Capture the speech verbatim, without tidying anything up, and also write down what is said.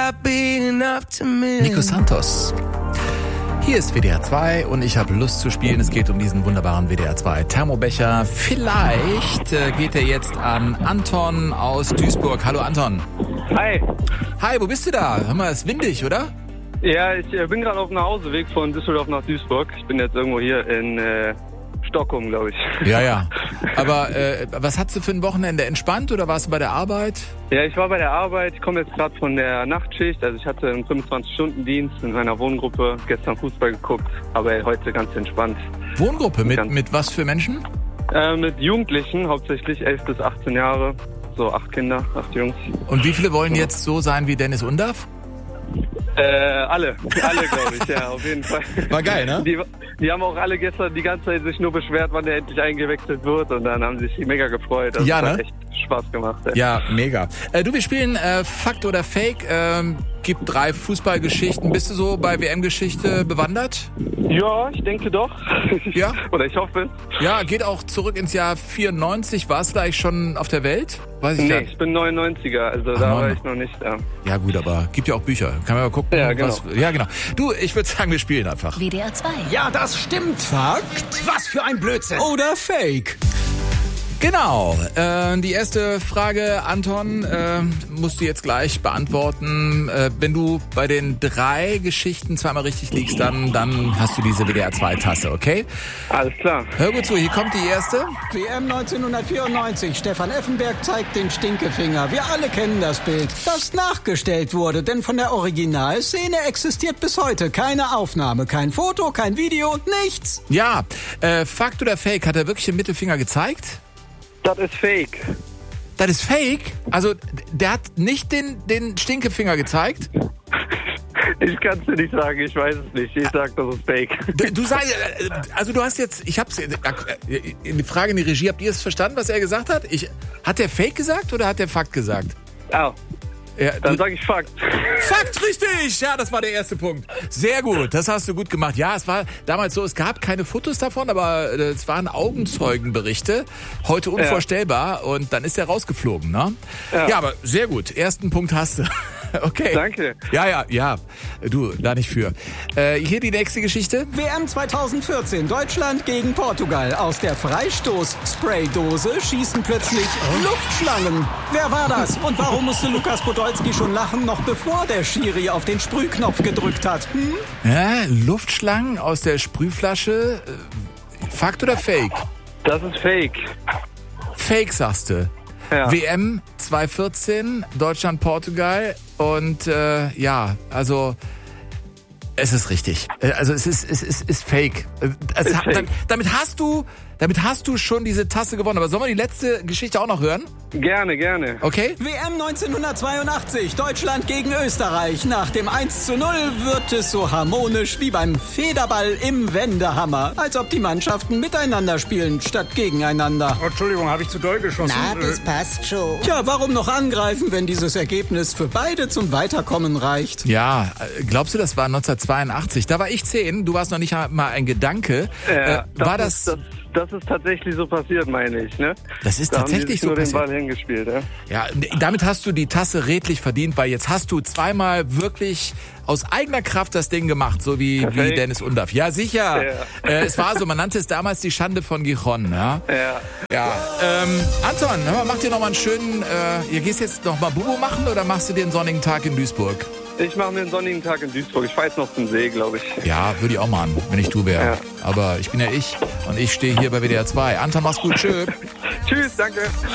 Nico Santos. Hier ist W D R zwei und ich habe Lust zu spielen. Es geht um diesen wunderbaren W D R zwei Thermobecher. Vielleicht äh, geht er jetzt an Anton aus Duisburg. Hallo Anton. Hi. Hi, wo bist du da? Hör mal, es ist windig, oder? Ja, ich äh, bin gerade auf dem Nachhauseweg von Düsseldorf nach Duisburg. Ich bin jetzt irgendwo hier in äh, Stockholm, glaube ich. Ja, ja. Aber äh, was hast du für ein Wochenende? Entspannt oder warst du bei der Arbeit? Ja, ich war bei der Arbeit. Ich komme jetzt gerade von der Nachtschicht. Also ich hatte einen fünfundzwanzig-Stunden-Dienst in meiner Wohngruppe. Gestern Fußball geguckt, aber heute ganz entspannt. Wohngruppe? Mit, mit was für Menschen? Äh, mit Jugendlichen, hauptsächlich elf bis achtzehn Jahre. So acht Kinder, acht Jungs. Und wie viele wollen jetzt so sein wie Dennis Undaff? Äh, alle. Alle, glaube ich, ja, auf jeden Fall. War geil, ne? Die, die haben auch alle gestern die ganze Zeit sich nur beschwert, wann der endlich eingewechselt wird. Und dann haben sie sich mega gefreut. Das ja, ne? hat echt Spaß gemacht. Ja, ja mega. Äh, du, wir spielen äh, Fakt oder Fake. Ähm, gibt drei Fußballgeschichten. Bist du so bei W M-Geschichte bewandert? Ja, ich denke doch. Ja? Oder ich hoffe. Ja, geht auch zurück ins Jahr vierundneunzig. Warst du eigentlich schon auf der Welt? Weiß ich nee, gar ich bin neunundneunziger, also Ach, da neun. war ich noch nicht da. Ja gut, aber gibt ja auch Bücher. Kann man mal gucken. Ja, genau. Was, ja, genau. Du, ich würde sagen, wir spielen einfach. W D R zwei. Ja, das stimmt. Fakt. Was für ein Blödsinn. Oder Fake. Genau. Äh, die erste Frage, Anton, äh, musst du jetzt gleich beantworten. Äh, wenn du bei den drei Geschichten zweimal richtig liegst, dann, dann hast du diese W D R zwei Tasse, okay? Alles klar. Hör gut zu, hier kommt die erste. W M neunzehnhundertvierundneunzig. Stefan Effenberg zeigt den Stinkefinger. Wir alle kennen das Bild, das nachgestellt wurde. Denn von der Originalszene existiert bis heute keine Aufnahme, kein Foto, kein Video, nichts. Ja, äh, Fakt oder Fake, hat er wirklich den Mittelfinger gezeigt? Das ist fake. Das ist Fake? Also, der hat nicht den, den Stinkefinger gezeigt? Ich kann es dir nicht sagen, ich weiß es nicht. Ich sag, das ist fake. Du, du sagst, also du hast jetzt, ich hab's, die Frage in die Regie, habt ihr es verstanden, was er gesagt hat? Ich, hat der Fake gesagt oder hat der Fakt gesagt? Ah, ja, dann sage ich Fakt. Fakt, richtig! Ja, das war der erste Punkt. Sehr gut, das hast du gut gemacht. Ja, es war damals so, es gab keine Fotos davon, aber es waren Augenzeugenberichte. Heute unvorstellbar. Ja. Und dann ist er rausgeflogen, ne? Ja. Ja, aber sehr gut. Ersten Punkt hast du. Okay. Danke. Ja, ja, ja. Du, da nicht für. Äh, hier die nächste Geschichte. W M zweitausendvierzehn. Deutschland gegen Portugal. Aus der Freistoß-Spraydose schießen plötzlich Luftschlangen. Wer war das? Und warum musste Lukas Podolski schon lachen, noch bevor der Schiri auf den Sprühknopf gedrückt hat? Hm? Ja, Luftschlangen aus der Sprühflasche. Fakt oder Fake? Das ist fake. Fake, sagst du. Ja. W M zweitausendvierzehn, Deutschland, Portugal und äh, ja, also es ist richtig. Also es ist es ist, ist fake. Es, ist fake. Damit, damit hast du damit hast du schon diese Tasse gewonnen. Aber sollen wir die letzte Geschichte auch noch hören? Gerne, gerne. Okay. W M neunzehnhundertzweiundachtzig, Deutschland gegen Österreich. Nach dem eins zu null wird es so harmonisch wie beim Federball im Wendehammer. Als ob die Mannschaften miteinander spielen, statt gegeneinander. Oh, Entschuldigung, habe ich zu doll geschossen? Na, das passt schon. Tja, warum noch angreifen, wenn dieses Ergebnis für beide zum Weiterkommen reicht? Ja, glaubst du, das war neunzehnhundertzweiundachtzig? Da war ich zehn, du warst noch nicht mal ein Gedanke. Ja, äh, war das... das... Ist, das Das ist tatsächlich so passiert, meine ich, ne? Das ist da tatsächlich haben die sich so nur passiert. den Ball hingespielt, ja? Ja, damit hast du die Tasse redlich verdient, weil jetzt hast du zweimal wirklich aus eigener Kraft das Ding gemacht, so wie, wie Dennis Undaff. Ja, sicher. Ja. Äh, es war so, man nannte es damals die Schande von Gijon, ja? Ja. Ja. Ähm, Anton, hör mal, mach dir noch mal einen schönen, äh, ihr gehst jetzt noch mal Bubu machen oder machst du dir einen sonnigen Tag in Duisburg? Ich mache mir einen sonnigen Tag in Duisburg. Ich fahre jetzt noch zum See, glaube ich. Ja, würde ich auch machen, wenn ich du wäre. Ja. Aber ich bin ja ich und ich stehe hier bei W D R zwei. Anton, mach's gut, tschö. Tschüss, danke.